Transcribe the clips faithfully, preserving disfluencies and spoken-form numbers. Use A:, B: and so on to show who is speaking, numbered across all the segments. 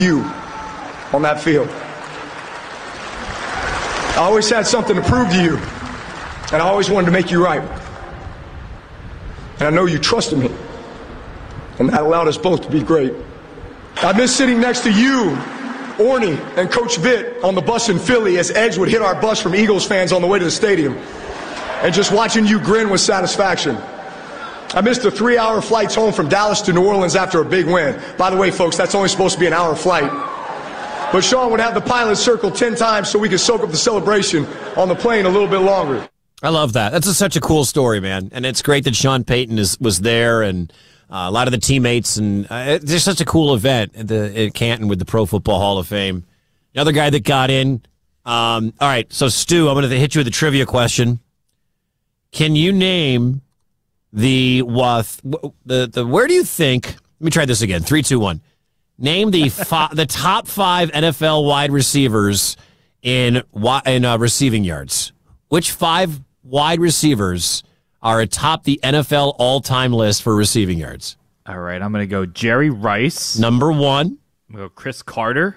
A: you on that field. I always had something to prove to you, and I always wanted to make you right. And I know you trusted me, and that allowed us both to be great. I miss sitting next to you, Orny, and Coach Vitt on the bus in Philly as eggs would hit our bus from Eagles fans on the way to the stadium, and just watching you grin with satisfaction. I missed the three-hour flights home from Dallas to New Orleans after a big win. By the way, folks, that's only supposed to be an hour flight. But Sean would have the pilot circle ten times so we could soak up the celebration on the plane a little bit longer.
B: I love that. That's a, such a cool story, man. And it's great that Sean Payton is, was there, and uh, a lot of the teammates. And uh, it's just such a cool event at, the, at Canton with the Pro Football Hall of Fame. Another guy that got in. Um, all right, so Stu, I'm going to hit you with a trivia question. Can you name the, uh, the, the, where do you think, let me try this again, three, two, one. Name the fi- the top five N F L wide receivers in in uh, receiving yards. Which five wide receivers are atop the N F L all-time list for receiving yards?
C: All right, I'm going to go Jerry Rice.
B: Number one.
C: I'm going to go Chris Carter.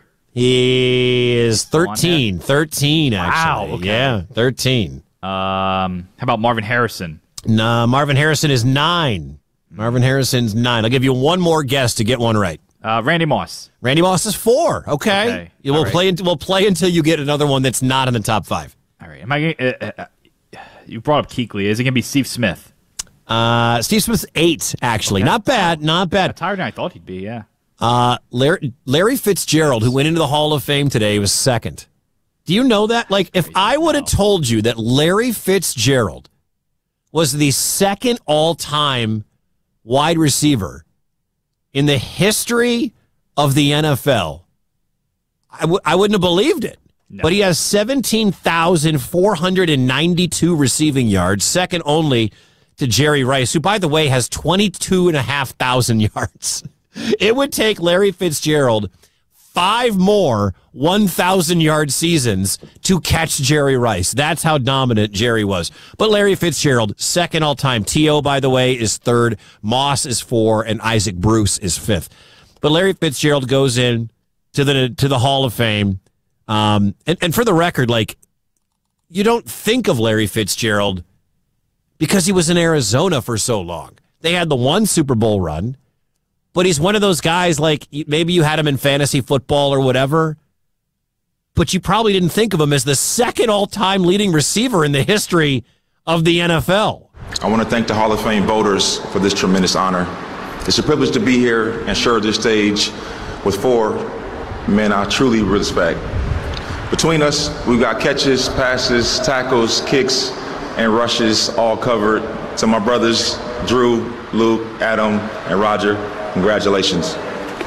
B: He is thirteen. thirteen, actually.
C: Wow, okay.
B: Yeah, thirteen.
C: Um, how about Marvin Harrison?
B: No, Marvin Harrison is nine. Marvin Harrison's nine. I'll give you one more guess to get one right.
C: Uh, Randy Moss.
B: Randy Moss is four. Okay.
C: okay.
B: We'll
C: right.
B: play. We'll play until you get another one that's not in the top five.
C: All right. Am I? Uh, uh, you brought up Kuechly. Is it going to be Steve Smith?
B: Uh, Steve Smith's eight. Actually,
C: okay.
B: not bad. Not bad.
C: That's higher than I thought he'd be. Yeah.
B: Uh, Larry, Larry Fitzgerald, who went into the Hall of Fame today, was second. Do you know that? Like, if I would have told you that Larry Fitzgerald was the second all-time wide receiver in the history of the N F L, I, w- I wouldn't have believed it. No. But he has seventeen thousand four hundred ninety-two receiving yards, second only to Jerry Rice, who, by the way, has twenty-two thousand five hundred yards. It would take Larry Fitzgerald five more one thousand-yard seasons to catch Jerry Rice. That's how dominant Jerry was. But Larry Fitzgerald, second all-time. T O, by the way, is third. Moss is four, and Isaac Bruce is fifth. But Larry Fitzgerald goes in to the to the Hall of Fame. Um, and, and for the record, like, you don't think of Larry Fitzgerald because he was in Arizona for so long. They had the one Super Bowl run. But he's one of those guys, like, maybe you had him in fantasy football or whatever, but you probably didn't think of him as the second all-time leading receiver in the history of the N F L.
D: I want to thank the Hall of Fame voters for this tremendous honor. It's a privilege to be here and share this stage with four men I truly respect. Between us, we've got catches, passes, tackles, kicks, and rushes all covered. To my brothers, Drew, Luke, Adam, and Roger, congratulations.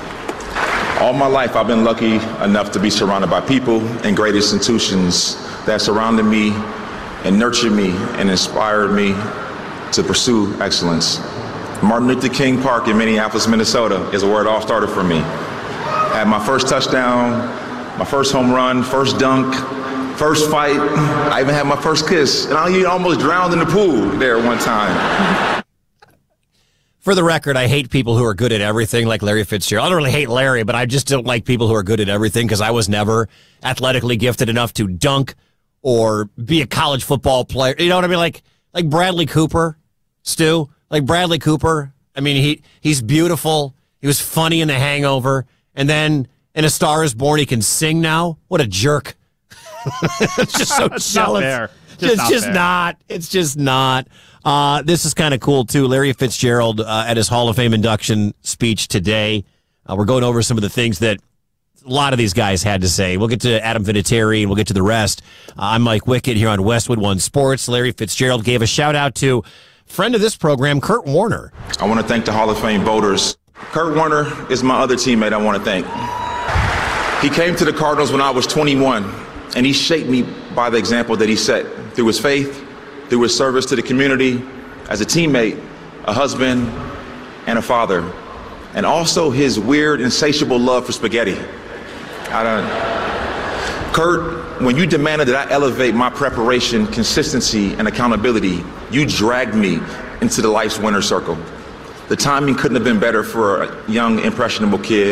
D: All my life, I've been lucky enough to be surrounded by people and great institutions that surrounded me and nurtured me and inspired me to pursue excellence. Martin Luther King Park in Minneapolis, Minnesota is where it all started for me. I had my first touchdown, my first home run, first dunk, first fight. I even had my first kiss, and I almost drowned in the pool there one time.
B: For the record, I hate people who are good at everything like Larry Fitzgerald. I don't really hate Larry, but I just don't like people who are good at everything because I was never athletically gifted enough to dunk or be a college football player. You know what I mean? Like like Bradley Cooper, Stu. Like Bradley Cooper. I mean, he he's beautiful. He was funny in The Hangover. And then in A Star Is Born, he can sing now. What a jerk. It's just so
C: it's
B: jealous.
C: Not fair. Just
B: it's
C: not
B: just
C: fair. not.
B: It's just not. Uh, this is kind of cool, too. Larry Fitzgerald uh, at his Hall of Fame induction speech today. Uh, we're going over some of the things that a lot of these guys had to say. We'll get to Adam Vinatieri, and we'll get to the rest. Uh, I'm Mike Wickett here on Westwood One Sports. Larry Fitzgerald gave a shout-out to friend of this program, Kurt Warner.
D: I want to thank the Hall of Fame voters. Kurt Warner is my other teammate I want to thank. He came to the Cardinals when I was twenty-one, and he shaped me by the example that he set through his faith, through his service to the community, as a teammate, a husband, and a father, and also his weird, insatiable love for spaghetti. I don't. Kurt, when you demanded that I elevate my preparation, consistency, and accountability, you dragged me into the life's winner's circle. The timing couldn't have been better for a young, impressionable kid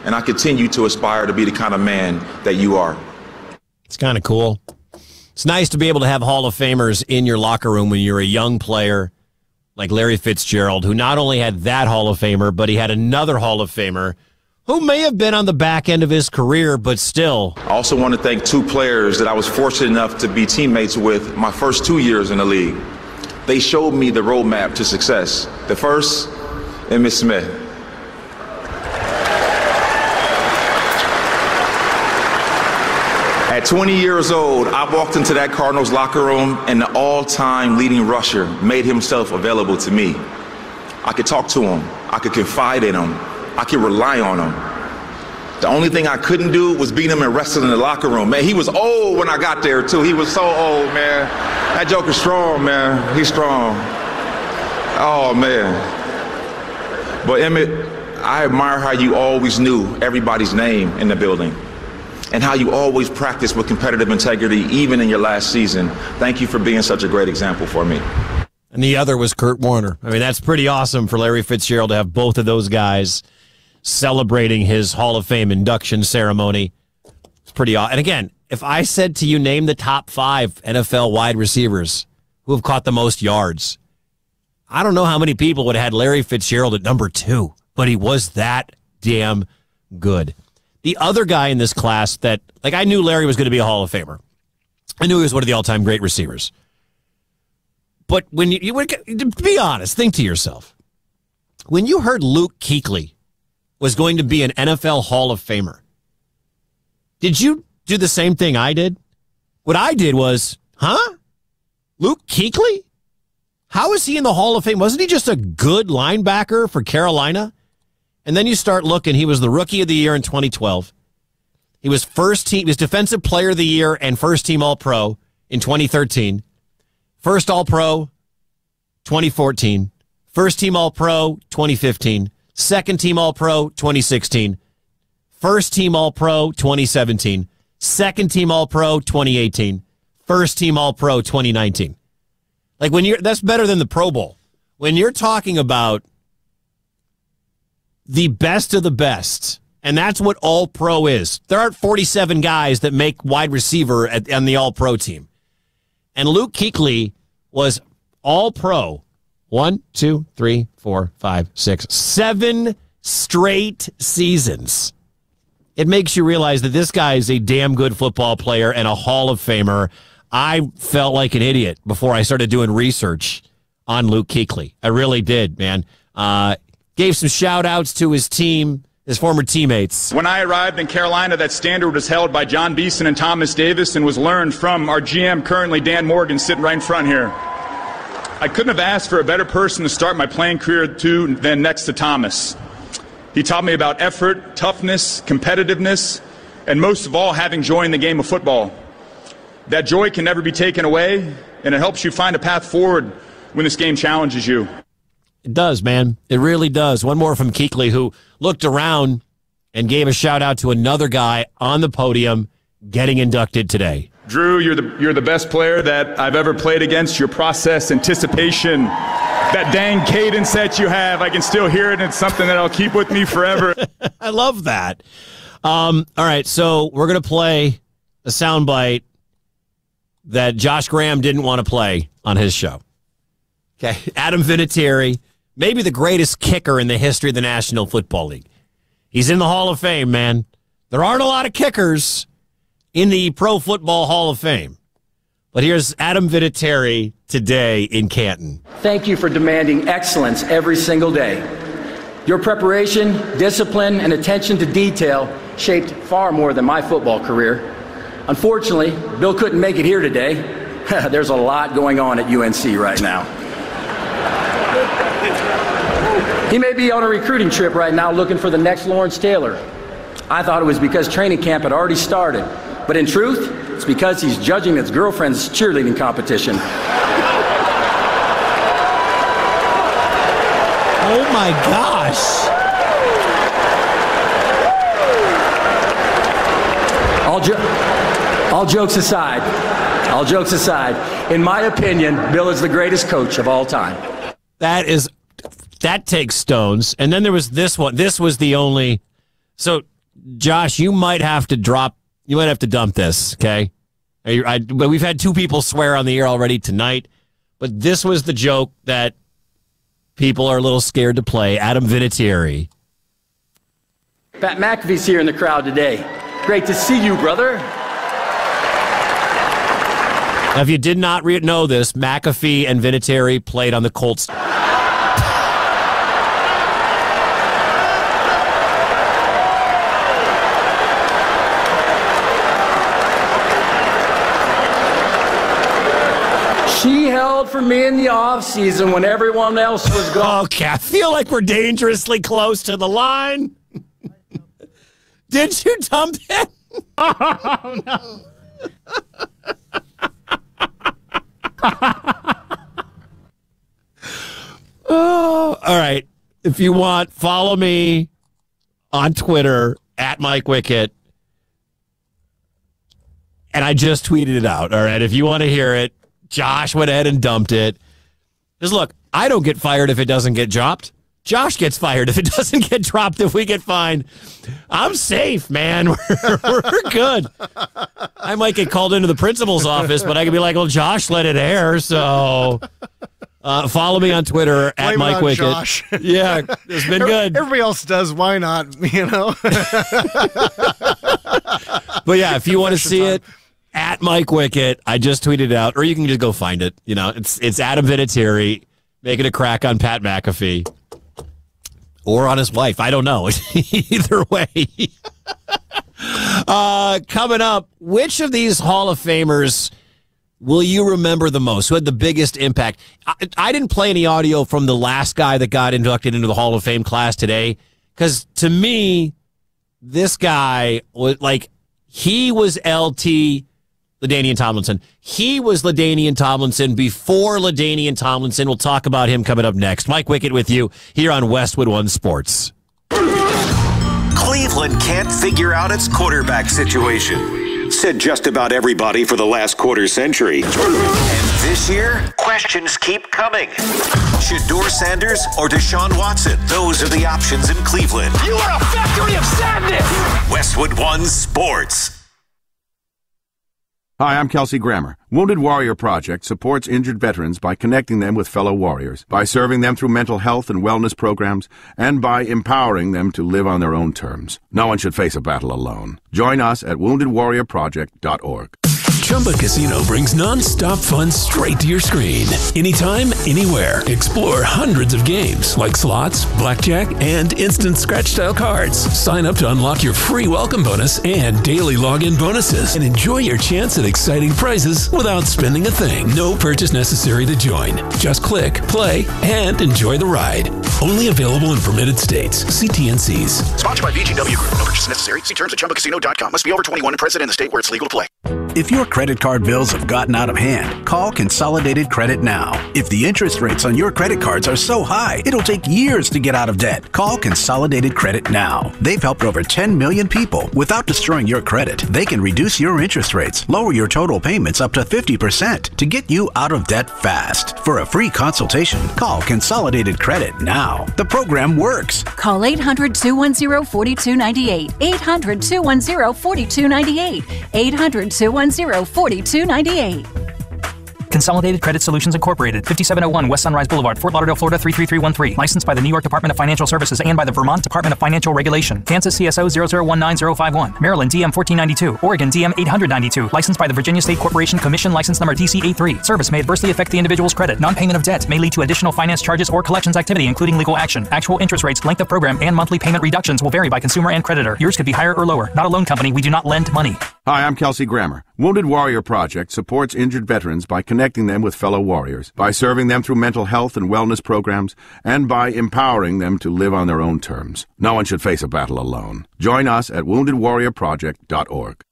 D: and I continue to aspire to be the kind of man that you are.
B: It's kind of cool. It's nice to be able to have Hall of Famers in your locker room when you're a young player like Larry Fitzgerald, who not only had that Hall of Famer, but he had another Hall of Famer who may have been on the back end of his career, but still.
D: I also want to thank two players that I was fortunate enough to be teammates with my first two years in the league. They showed me the roadmap to success. The first, Emmitt Smith. At twenty years old, I walked into that Cardinals locker room and the all-time leading rusher made himself available to me. I could talk to him. I could confide in him. I could rely on him. The only thing I couldn't do was beat him and wrestle in the locker room. Man, he was old when I got there, too. He was so old, man. That joker's strong, man. He's strong. Oh, man. But, Emmitt, I admire how you always knew everybody's name in the building and how you always practiced with competitive integrity, even in your last season. Thank you for being such a great example for me.
B: And the other was Kurt Warner. I mean, that's pretty awesome for Larry Fitzgerald to have both of those guys celebrating his Hall of Fame induction ceremony. It's pretty awesome. And again, if I said to you, name the top five N F L wide receivers who have caught the most yards, I don't know how many people would have had Larry Fitzgerald at number two, but he was that damn good. The other guy in this class that, like, I knew Larry was going to be a Hall of Famer. I knew he was one of the all-time great receivers. But when you, you to be honest, think to yourself, when you heard Luke Kuechly was going to be an N F L Hall of Famer, did you do the same thing I did? What I did was, huh? Luke Kuechly? How is he in the Hall of Fame? Wasn't he just a good linebacker for Carolina? And then you start looking, he was the Rookie of the Year in twenty twelve. He was first team, he was Defensive Player of the Year and first team All-Pro in twenty thirteen. First All-Pro, twenty fourteen. First Team All-Pro, twenty fifteen. Second Team All-Pro, twenty sixteen. First Team All-Pro, twenty seventeen. Second Team All-Pro, twenty eighteen. First Team All-Pro, twenty nineteen. Like, when you're, that's better than the Pro Bowl. When you're talking about the best of the best, and that's what All-Pro is. There aren't forty-seven guys that make wide receiver at, on the All-Pro team. And Luke Kuechly was All-Pro one, two, three, four, five, six, seven straight seasons. It makes you realize that this guy is a damn good football player and a Hall of Famer. I felt like an idiot before I started doing research on Luke Kuechly. I really did, man. Uh, gave some shout-outs to his team, his former teammates.
E: When I arrived in Carolina, that standard was held by John Beeson and Thomas Davis and was learned from our G M, currently Dan Morgan, sitting right in front here. I couldn't have asked for a better person to start my playing career to than next to Thomas. He taught me about effort, toughness, competitiveness, and most of all, having joy in the game of football. That joy can never be taken away, and it helps you find a path forward when this game challenges you.
B: It does, man. It really does. One more from Kuechly, who looked around and gave a shout-out to another guy on the podium getting inducted today.
E: Drew, you're the, you're the best player that I've ever played against. Your process, anticipation, that dang cadence that you have, I can still hear it, and it's something that I'll keep with me forever.
B: I love that. Um, all right, so we're going to play a soundbite that Josh Graham didn't want to play on his show. Okay, Adam Vinatieri, maybe the greatest kicker in the history of the National Football League. He's in the Hall of Fame, man. There aren't a lot of kickers in the Pro Football Hall of Fame. But here's Adam Vinatieri today in Canton.
F: Thank you for demanding excellence every single day. Your preparation, discipline, and attention to detail shaped far more than my football career. Unfortunately, Bill couldn't make it here today. There's a lot going on at U N C right now. He may be on a recruiting trip right now looking for the next Lawrence Taylor. I thought it was because training camp had already started, but in truth, it's because he's judging his girlfriend's cheerleading competition.
B: Oh my gosh.
F: All, jo- all jokes aside, all jokes aside, in my opinion, Bill is the greatest coach of all time.
B: That is, that takes stones. And then there was this one. This was the only, so Josh, you might have to drop, you might have to dump this, okay? I, I, but we've had two people swear on the air already tonight, but this was the joke that people are a little scared to play. Adam Vinatieri.
F: Pat McAfee's here in the crowd today. Great to see you, brother.
B: Now, if you did not re- know this, McAfee and Vinatieri played on the Colts.
F: She held for me in the offseason when everyone else was gone.
B: Okay, I feel like we're dangerously close to the line. Did you dump it? Oh, no. Oh, all right. If you want, follow me on Twitter at Mike Wickett. And I just tweeted it out. All right. If you want to hear it, Josh went ahead and dumped it. Because look, I don't get fired if it doesn't get dropped. Josh gets fired if it doesn't get dropped, if we get fined. I'm safe, man. We're, we're good. I might get called into the principal's office, but I could be like, well, Josh let it air, so uh, follow me on Twitter at
G: Blame
B: Mike
G: on
B: Wickett.
G: Josh.
B: Yeah, it's been good.
G: Everybody else does. Why not? You know?
B: But yeah, if you want to see it, at Mike Wickett, I just tweeted it out, or you can just go find it. You know, it's it's Adam Vinatieri making a crack on Pat McAfee. Or on his wife. I don't know. Either way. uh, coming up, which of these Hall of Famers will you remember the most? Who had the biggest impact? I, I didn't play any audio from the last guy that got inducted into the Hall of Fame class today. Because to me, this guy was like, he was L T LaDainian Tomlinson. He was LaDainian Tomlinson before LaDainian Tomlinson. We'll talk about him coming up next. Mike Wickett with you here on Westwood One Sports.
H: Cleveland can't figure out its quarterback situation, said just about everybody for the last quarter century. And this year, questions keep coming. Shedeur Sanders or Deshaun Watson? Those are the options in Cleveland.
I: You are a factory of sadness!
H: Westwood One Sports.
J: Hi, I'm Kelsey Grammer. Wounded Warrior Project supports injured veterans by connecting them with fellow warriors, by serving them through mental health and wellness programs, and by empowering them to live on their own terms. No one should face a battle alone. Join us at wounded warrior project dot org.
K: Chumba Casino brings non-stop fun straight to your screen. Anytime, anywhere. Explore hundreds of games like slots, blackjack, and instant scratch-style cards. Sign up to unlock your free welcome bonus and daily login bonuses. And enjoy your chance at exciting prizes without spending a thing. No purchase necessary to join. Just click, play, and enjoy the ride. Only available in permitted states. See T N Cs.
L: Sponsored by V G W Group. No purchase necessary. See terms at chumba casino dot com. Must be over twenty-one and present in the state where it's legal to play.
M: If your credit card bills have gotten out of hand, call Consolidated Credit now. If the interest rates on your credit cards are so high, it'll take years to get out of debt. Call Consolidated Credit now. They've helped over ten million people without destroying your credit. They can reduce your interest rates, lower your total payments up to fifty percent to get you out of debt fast. For a free consultation, call Consolidated Credit now. The program works.
N: Call eight hundred, two one zero, four two nine eight. eight hundred, two one zero, four two nine eight. eight hundred, two one zero, four two nine eight.
O: Consolidated Credit Solutions Incorporated, fifty-seven oh one West Sunrise Boulevard, Fort Lauderdale, Florida three three three one three. Licensed by the New York Department of Financial Services and by the Vermont Department of Financial Regulation. Kansas C S O zero zero one nine zero five one. Maryland D M fourteen ninety-two. Oregon D M eight ninety-two. Licensed by the Virginia State Corporation Commission. License number D C A three. Service may adversely affect the individual's credit. Non-payment of debt may lead to additional finance charges or collections activity, including legal action. Actual interest rates, length of program, and monthly payment reductions will vary by consumer and creditor. Yours could be higher or lower. Not a loan company. We do not lend money.
J: Hi, I'm Kelsey Grammer. Wounded Warrior Project supports injured veterans by connecting them with fellow warriors, by serving them through mental health and wellness programs, and by empowering them to live on their own terms. No one should face a battle alone. Join us at wounded warrior project dot org.